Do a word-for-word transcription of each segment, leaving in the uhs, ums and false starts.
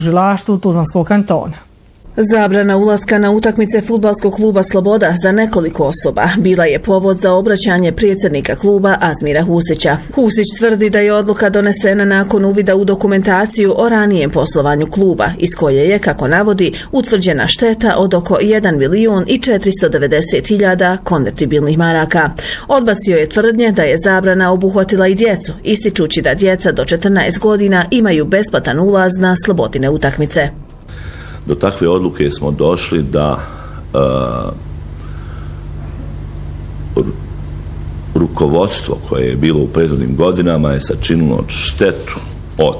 tužilaštvu Tuzlanskog kantona. Zabrana ulaska na utakmice fudbalskog kluba Sloboda za nekoliko osoba bila je povod za obraćanje predsjednika kluba Azmira Husića. Husić tvrdi da je odluka donesena nakon uvida u dokumentaciju o ranijem poslovanju kluba, iz koje je, kako navodi, utvrđena šteta od oko jedan milion i četiristo devedeset hiljada konvertibilnih maraka. Odbacio je tvrdnje da je zabrana obuhvatila i djecu, ističući da djeca do četrnaest godina imaju besplatan ulaz na Slobodine utakmice. Do takve odluke smo došli da uh, rukovodstvo koje je bilo u prethodnim godinama je sačinilo štetu od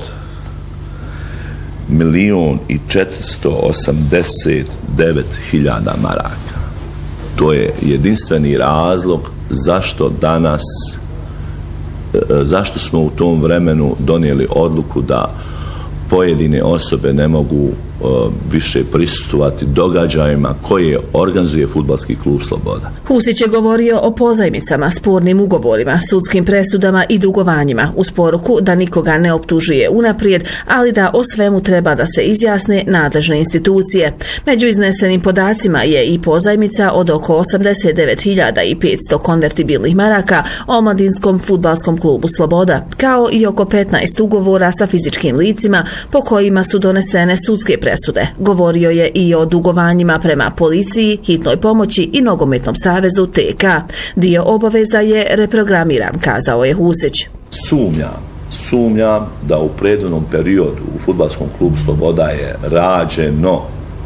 milion i četiristo osamdeset devet hiljada maraka. To je jedinstveni razlog zašto danas, uh, zašto smo u tom vremenu donijeli odluku da pojedine osobe ne mogu više prisustvovati događajima koje organizuje fudbalski klub Sloboda. Husić je govorio o pozajmicama, spornim ugovorima, sudskim presudama i dugovanjima, uz poruku da nikoga ne optužuje unaprijed, ali da o svemu treba da se izjasne nadležne institucije. Među iznesenim podacima je i pozajmica od oko osamdeset devet hiljada petsto konvertibilnih maraka omladinskom fudbalskom klubu Sloboda, kao i oko petnaest ugovora sa fizičkim licima po kojima su donesene sudske presude. Presude. Govorio je i o dugovanjima prema policiji, hitnoj pomoći i nogometnom savezu T K. Dio obaveza je reprogramiran, kazao je Husić. Sumnjam, sumnjam da u prethodnom periodu u fudbalskom klubu Sloboda je rađeno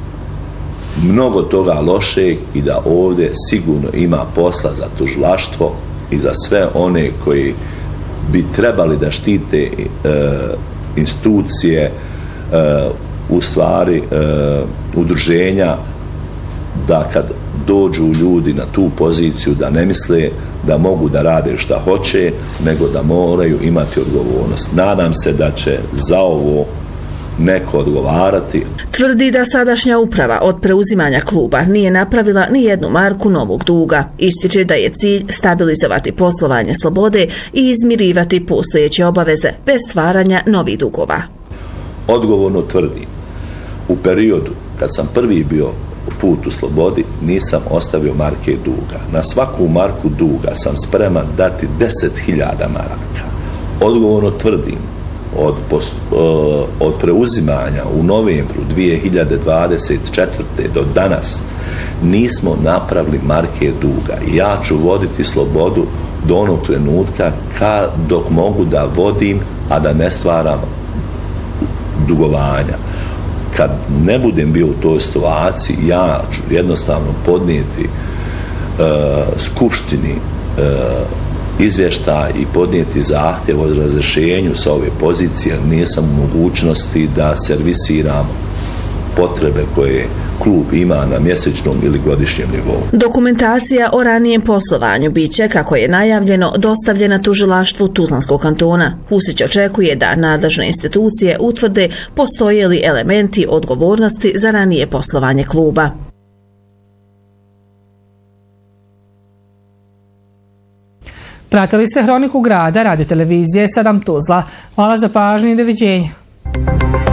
mnogo toga lošeg i da ovdje sigurno ima posla za tužilaštvo i za sve one koji bi trebali da štite e, institucije, e, u stvari e, udruženja, da kad dođu ljudi na tu poziciju da ne misle da mogu da rade šta hoće, nego da moraju imati odgovornost. Nadam se da će za ovo neko odgovarati. Tvrdi da sadašnja uprava od preuzimanja kluba nije napravila ni jednu marku novog duga. Ističe da je cilj stabilizovati poslovanje Slobode i izmirivati postojeće obaveze bez stvaranja novih dugova. Odgovorno tvrdim, u periodu kad sam prvi bio put u Slobodi, nisam ostavio marke duga. Na svaku marku duga sam spreman dati deset hiljada maraka. Odgovorno tvrdim, od, od preuzimanja u novembru dvije hiljade dvadeset četvrte do danas nismo napravili marke duga. Ja ću voditi Slobodu do onog trenutka kad, dok mogu da vodim, a da ne stvaram dugovanja. Kad ne budem bio u toj situaciji, ja ću jednostavno podnijeti uh, skupštini uh, izvještaj i podnijeti zahtjev o razrješenju sa ove pozicije, jer nisam u mogućnosti da servisiram potrebe koje klub ima na mjesečnom ili godišnjem nivou. Dokumentacija o ranijem poslovanju biće, kako je najavljeno, dostavljena tužilaštvu Tuzlanskog kantona. Husić očekuje da nadležne institucije utvrde postoje li elementi odgovornosti za ranije poslovanje kluba. Pratili ste Hroniku grada, radio televizije sedam Tuzla. Hvala za pažnju i doviđenja.